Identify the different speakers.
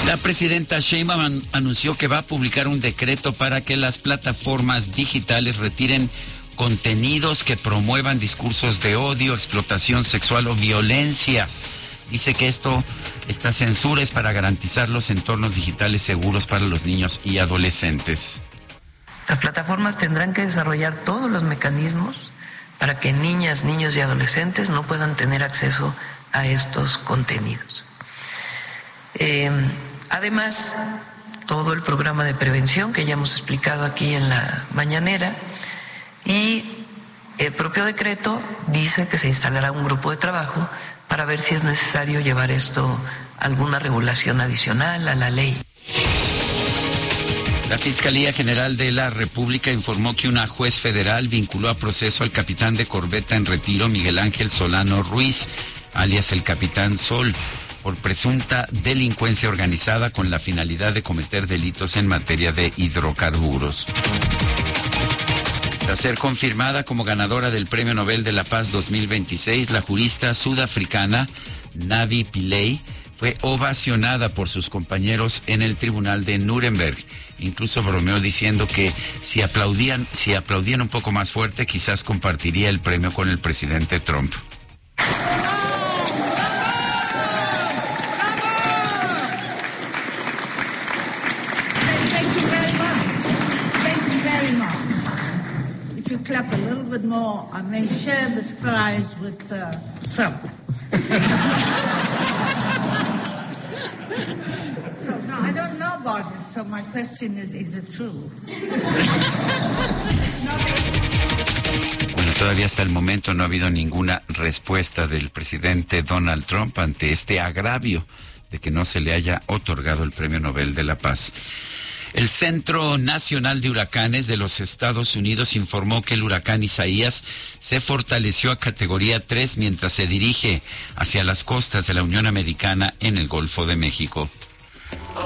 Speaker 1: La presidenta Sheinbaum anunció que va a publicar un decreto para que las plataformas digitales retiren contenidos que promuevan discursos de odio, explotación sexual o violencia. Dice que esta censura es para garantizar los entornos digitales seguros para los niños y adolescentes.
Speaker 2: Las plataformas tendrán que desarrollar todos los mecanismos para que niñas, niños y adolescentes no puedan tener acceso a estos contenidos. Además, todo el programa de prevención que ya hemos explicado aquí en la mañanera, y el propio decreto dice que se instalará un grupo de trabajo para ver si es necesario llevar alguna regulación adicional a la ley.
Speaker 1: La Fiscalía General de la República informó que una juez federal vinculó a proceso al capitán de corbeta en retiro Miguel Ángel Solano Ruiz, alias el Capitán Sol, por presunta delincuencia organizada con la finalidad de cometer delitos en materia de hidrocarburos. Tras ser confirmada como ganadora del Premio Nobel de la Paz 2026, la jurista sudafricana Navi Pillay fue ovacionada por sus compañeros en el tribunal de Nuremberg. Incluso bromeó diciendo que si aplaudían un poco más fuerte, quizás compartiría el premio con el presidente Trump.
Speaker 3: Clap a little bit more, I may share this prize with Trump. So, no, I don't know about it, so my question is it true?
Speaker 1: Bueno, todavía hasta el momento no ha habido ninguna respuesta del presidente Donald Trump ante este agravio de que no se le haya otorgado el Premio Nobel de la Paz. El Centro Nacional de Huracanes de los Estados Unidos informó que el huracán Isaías se fortaleció a categoría 3 mientras se dirige hacia las costas de la Unión Americana en el Golfo de México.